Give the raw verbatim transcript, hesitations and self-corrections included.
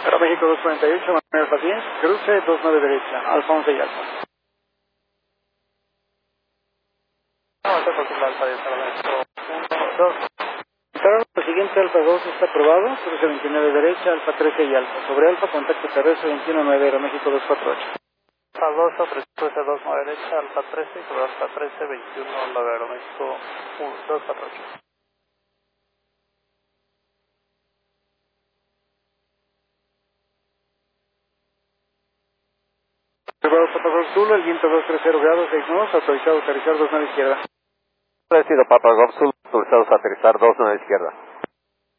Aeroméxico dos cuarenta y ocho, Manuel Alfa diez, cruce dos nueve derecha, Alfa once y Alfa. Vamos a confirmar Alfa diez, Aeroméxico uno, dos. Entraron lo siguiente, Alfa dos está aprobado, cruce veintinueve derecha, Alfa trece y Alfa. Sobre Alfa, contacto terrestre veintiuno nueve, Aeroméxico dos cuarenta y ocho. Alfa dos sobre cruce dos nueve derecha, Alfa trece, sobre Alfa trece, veintiuno nueve, Aeroméxico dos cuarenta y ocho. Observado Papa Golf Zulu, el viento doscientos treinta grados, seis nudos, autorizado a aterrizar dos nueve izquierda. Recibido Papa Golf Zulu, autorizados a aterrizar dos nueve izquierda.